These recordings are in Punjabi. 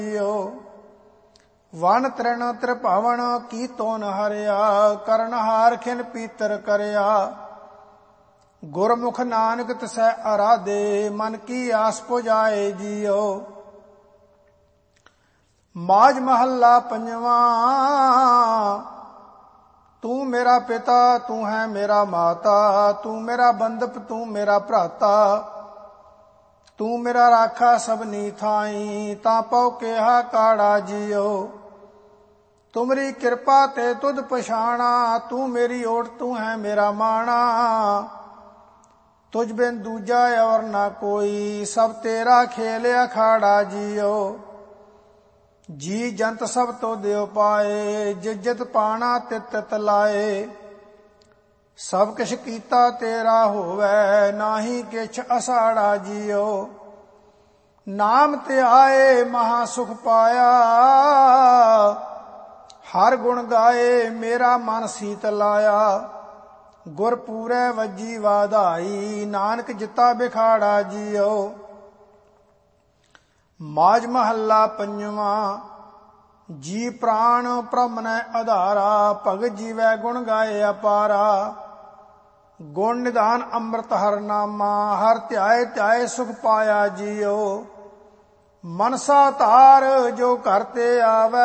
ਜੀਓ। ਵਨ ਤ੍ਰਿਣ ਤ੍ਰਿਭਵਨ ਕੀਤੋ ਨ ਹਰਿਆ, ਕਰਨਹਾਰ ਖਿਨ ਪੀਤਰ ਕਰਿਆ। ਗੁਰਮੁਖ ਨਾਨਕ ਤਿਸੈ ਅਰਾਧੇ, ਮਨ ਕੀ ਆਸ ਪੁਜਾਏ ਜੀਓ। ਮਾਝ ਮਹੱਲਾ ਪੰਜਵਾਂ। ਤੂੰ ਮੇਰਾ ਪਿਤਾ ਤੂੰ ਹੈ ਮੇਰਾ ਮਾਤਾ, ਤੂੰ ਮੇਰਾ ਬੰਧਪ ਤੂੰ ਮੇਰਾ ਭਰਾਤਾ। ਤੂੰ ਮੇਰਾ ਰਾਖਾ ਸਭਨੀ ਥਾਈ, ਤਾਂ ਪਉ ਕਿਹਾ ਕਾੜਾ ਜੀਓ। ਤੁਮਰੀ ਕਿਰਪਾ ਤੇ ਤੁਧ ਪਛਾਣਾ, ਤੂੰ ਮੇਰੀ ਓਟ ਤੂੰ ਹੈ ਮੇਰਾ ਮਾਣਾ। ਤੁਝ ਬਿਨ ਦੂਜਾ ਔਰ ਨਾ ਕੋਈ, ਸਭ ਤੇਰਾ ਖੇਲ ਅਖਾੜਾ ਜੀਓ। ਜੀ ਜੰਤ ਸਭ ਤੋ ਦਿਓ ਪਾਏ, ਜਿਤ ਜਿਤ ਪਾਣਾ ਤਿਤ ਤਿਤ ਲਾਏ। ਸਭ ਕਿਛ ਕੀਤਾ ਤੇਰਾ ਹੋਵੈ, ਨਾਹੀ ਕਿਛ ਅਸਾੜਾ ਜੀਓ। ਨਾਮ ਤੇ ਆਏ ਮਹਾ ਸੁਖ ਪਾਇਆ, ਹਰ ਗੁਣ ਗਾਏ ਮੇਰਾ ਮਨ ਸੀਤ ਲਾਇਆ। ਗੁਰ ਪੂਰੈ ਵੱਜੀ ਵਾਧਾਈ, ਨਾਨਕ ਜਿਤਾ ਬਿਖਾੜਾ ਜੀਓ। ਮਾਝ ਮਹੱਲਾ ਪੰਜਵਾਂ। ਜੀ ਪ੍ਰਾਣ ਬ੍ਰਹਮ ਨੈ ਆਧਾਰਾ, ਭਗਤ ਜੀਵੈ ਗੁਣ ਗਾਏ ਅਪਾਰਾ। ਗੁਣ ਨਿਧਾਨ ਅੰਮ੍ਰਿਤ ਹਰ ਨਾਮਾ, ਹਰ ਧਿਆਏ ਧਿਆਏ ਸੁਖ ਪਾਇਆ ਜੀਓ। ਮਨਸਾ ਧਾਰ ਜੋ ਘਰ ਤੇ ਆਵੈ,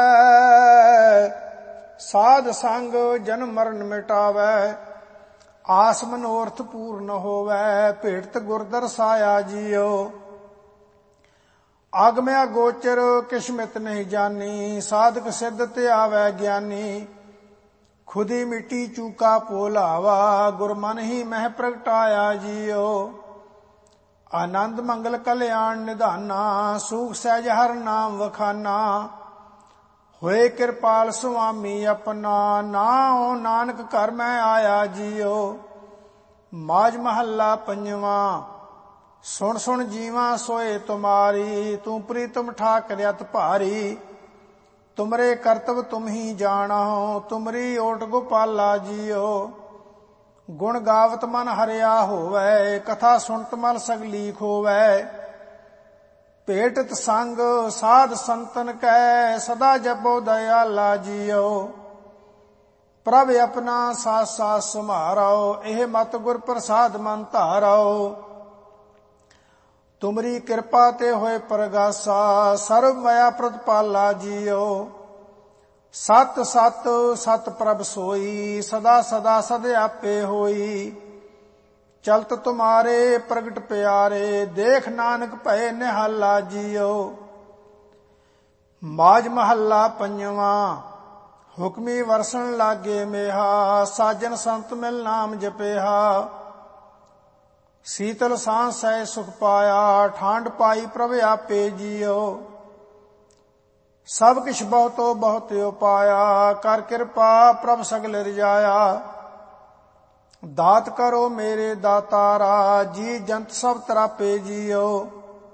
ਸਾਧ ਸੰਗ ਜਨਮ ਮਰਨ ਮਿਟਾਵੈ। ਆਸ ਮਨੋਰਥ ਪੂਰਨ ਹੋਵੈ, ਭੇਟਤ ਗੁਰ ਦਰਸਾਇਆ ਜੀਓ। ਆਗਮਿਆ ਗੋਚਰ ਕਿਸਮਤ ਨਹੀਂ ਜਾਨੀ, ਸਾਧਕ ਸਿੱਧ ਤੇ ਆਵੈ ਗਿਆਨੀ। ਖੁਦੀ ਮਿੱਟੀ ਚੂਕਾ ਭੋਲਾਵਾ, ਗੁਰ ਮਨ ਹੀ ਮਹਿ ਪ੍ਰਗਟਾਇਆ ਜੀਓ। ਆਨੰਦ ਮੰਗਲ ਕਲਿਆਣ ਨਿਧਾਨਾ, ਸੂਖ ਸਹਿਜ ਹਰ ਨਾਮ ਵਖਾਨਾ। ਹੋਏ ਕਿਰਪਾਲ ਸੁਆਮੀ ਆਪਣਾ, ਨਾਉ ਨਾਨਕ ਘਰ ਮੈਂ ਆਇਆ ਜੀਓ। ਮਾਝ ਮਹੱਲਾ ਪੰਜਵਾਂ। ਸੁਣ ਸੁਣ ਜੀਵਾਂ ਸੋਏ ਤੁਮਾਰੀ, ਤੂੰ ਪ੍ਰੀਤਮ ਠਾਕਰ ਅਤ ਭਾਰੀ। ਤੁਮਰੇ ਕਰਤਵ ਤੁਮ ਹੀ ਜਾਣੋ, ਤੁਮਰੀ ਓਟ ਗੋਪਾਲਾ ਜੀਓ। ਗੁਣ ਗਾਵਤ ਮਨ ਹਰਿਆ ਹੋਵੈ, ਕਥਾ ਸੁਣਤ ਮਨ ਸਗਲੀ ਖੋਵੈ। ਭੇਟਤ ਸੰਗ ਸਾਧ ਸੰਤਨ ਕੈ, ਸਦਾ ਜਪੋ ਦਇਆਲਾ ਜੀਓ। ਪ੍ਰਭ ਆਪਣਾ ਸਾਥ ਸਾਥ ਸੁਮਾਰੋ, ਇਹ ਮਤ ਗੁਰ ਪ੍ਰਸਾਦ ਮਨ ਧਾਰੋ। ਤੁਮਰੀ ਕਿਰਪਾ ਤੇ ਹੋਏ ਪ੍ਰਗਾਸਾ, ਸਰਬ ਮਾਇਆ ਪ੍ਰਤਪਾਲਾ ਜੀਓ। ਸਤ ਸਤ ਸਤ ਪ੍ਰਭ ਸੋਈ, ਸਦਾ ਸਦਾ ਸਦ ਆਪੇ ਹੋਈ। ਚਲਤ ਤੁਮਾਰੇ ਪ੍ਰਗਟ ਪਿਆਰੇ, ਦੇਖ ਨਾਨਕ ਭਏ ਨਿਹਾਲਾ ਜੀਓ। ਮਾਝ ਮਹੱਲਾ ਪੰਜਵਾਂ। ਹੁਕਮੀ ਵਰਸਣ ਲਾਗੇ ਮੇਹਾ, ਸਾਜਨ ਸੰਤ ਮਿਲ ਨਾਮ ਜਪਿਆ। ਸੀਤਲ ਸਾਂ ਸਹਿ ਸੁਖ ਪਾਇਆ, ਠਾਂਡ ਪਾਈ ਪ੍ਰਭ ਆਪੇ ਜੀਓ। ਸਭ ਕਿਛ ਬਹੁਤੋ ਬਹੁਤ ਉਪਾਇਆ, ਕਰ ਕਿਰਪਾ ਪ੍ਰਭ ਸਗਲ ਰਜਾਇਆ। ਦਾਤ ਕਰੋ ਮੇਰੇ ਦਾਤਾਰਾ, ਜੀ ਜੰਤ ਸਭ ਤਰਾਪੇ ਜੀਓ।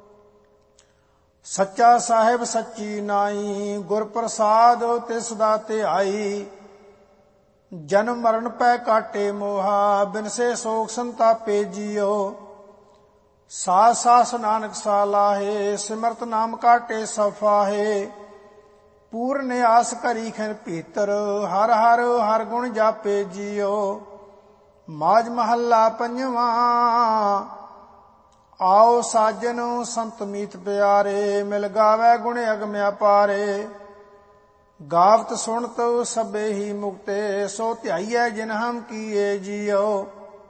ਸੱਚਾ ਸਾਹਿਬ ਸੱਚੀ ਨਾਈ, ਗੁਰ ਪ੍ਰਸਾਦ ਤਿਸ ਦਾ ਧਿਆਈ। ਜਨਮ ਮਰਨ ਪੈ ਕਾਟੇ ਮੋਹਾ, ਬਿਨਸੇ ਸੋਖ ਸੰਤਾਪੇ ਜੀਓ। ਸਾਧ ਸਾਸ ਨਾਨਕ ਸਾਲਾਹੇ, ਸਿਮਰਤ ਨਾਮ ਕਾਟੇ ਸਫਾਹੇ। ਪੂਰਨ ਆਸ ਕਰੀ ਖਿਨ ਭੀਤਰ, ਹਰ ਹਰ ਹਰ ਗੁਣ ਜਾਪੇ ਜੀਓ। ਮਾਝ ਮਹੱਲਾ ਪੰਜਵਾਂ। ਆਓ ਸਾਜਨ ਸੰਤ ਮੀਤ ਪਿਆਰੇ, ਮਿਲ ਗਾਵੈ ਗੁਣ ਅਗਮ ਅਪਾਰੇ। ਗਾਵਤ ਸੁਣਤ ਸਭੇ ਹੀ ਮੁਕਤੇ, ਸੋ ਧਿਆਈਐ ਜਿਨ ਹਮ ਕੀਏ ਜੀਓ।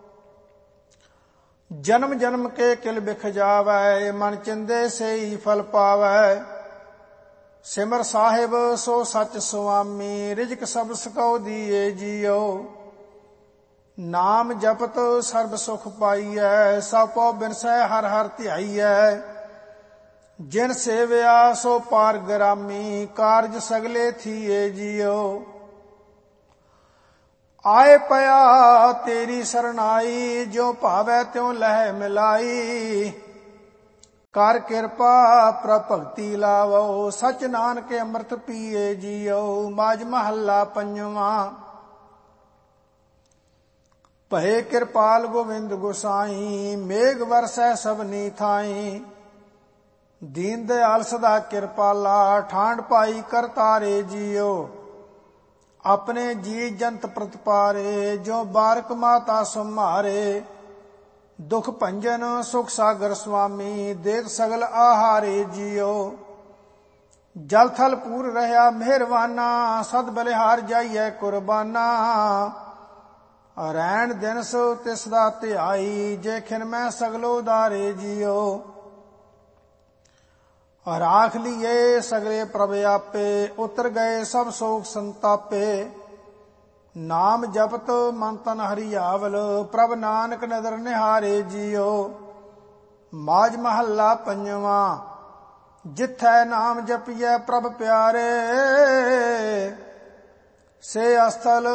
ਜਨਮ ਜਨਮ ਕੇ ਕਿਲ ਬਿਖ ਜਾਵੈ, ਮਨ ਚਿੰਦੇ ਸੇਈ ਫਲ ਪਾਵੈ। ਸਿਮਰ ਸਾਹਿਬ ਸੋ ਸਚ ਸੁਆਮੀ, ਰਿਜਕ ਸਭ ਸਕਉ ਦੀਏ ਜੀਓ। ਨਾਮ ਜਪਤ ਸਰਬ ਸੁਖ ਪਾਈਐ, ਸਭ ਪਉ ਬਿਨਸੈ ਹਰ ਹਰ ਧਿਆਈਐ। ਜਿਨ ਸੇਵਿਆ ਸੋ ਪਾਰ ਗਰਾਮੀ, ਕਾਰਜ ਸਗਲੇ ਥੀਏ ਜੀਓ। ਆਏ ਪਿਆ ਤੇਰੀ ਸਰਨਾਈ, ਜਿਉ ਭਾਵੈ ਤਿਉ ਲਹਿ ਮਿਲਾਈ। ਕਰ ਕਿਰਪਾ ਪ੍ਰਭ ਭਗਤੀ ਲਾਵੋ, ਸਚ ਨਾਨਕ ਅੰਮ੍ਰਿਤ ਪੀਏ ਜੀਓ। ਮਾਝ ਮਹੱਲਾ ਪੰਜਵਾਂ। ਭਏ ਕਿਰਪਾਲ ਗੋਵਿੰਦ ਗੁਸਾਈ, ਮੇਘ ਵਰਸੈ ਸਭਨੀ ਥਾਈ। ਦੀਨ ਦਿਆਲ ਸਦਾ ਕਿਰਪਾਲਾ, ਠਾਂਡ ਪਾਈ ਕਰਤਾਰੇ ਜੀਓ। ਆਪਣੇ ਜੀ ਜੰਤ ਪ੍ਰਤਪਾਰੇ, ਜੋ ਬਾਰਕ ਮਾਤਾ ਸੰਭਾਰੇ। ਦੁਖ ਭੰਜਨ ਸੁਖ ਸਾਗਰ ਸੁਆਮੀ, ਦੇਤ ਸਗਲ ਆਹਾਰੇ ਜੀਓ। ਜਲ ਥਲ ਪੂਰ ਰਹਾ ਮਿਹਰਵਾਨਾ, ਸਦ ਬਲਿਹਾਰ ਜਾਈਐ ਕੁਰਬਾਨਾ। ਰੈਣ ਦਿਨ ਸੋ ਤਿਸ ਦਾ ਧਿਆਈ, ਜੇ ਖਿਨ ਮੈਂ ਸਗਲੋ ਉਦਾਰੇ ਜੀਓ। ਰਾਖ ਲੀਏ ਸਗਲੇ ਪ੍ਰਭ ਆਪੇ, ਉਤਰ ਗਏ ਸਭ ਸੋਖ ਸੰਤਾਪੇ। ਨਾਮ ਜਪਤ ਮਨ ਤਨ ਹਰਿਆਵਲ, ਪ੍ਰਭ ਨਾਨਕ ਨਦਰ ਨਿਹਾਰੇ ਜੀਓ। ਮਾਝ ਮਹੱਲਾ ਪੰਜਵਾਂ। ਜਿਥੈ ਨਾਮ ਜਪੀਐ ਪ੍ਰਭ ਪਿਆਰੇ, ਸੇ ਅਸਥਲ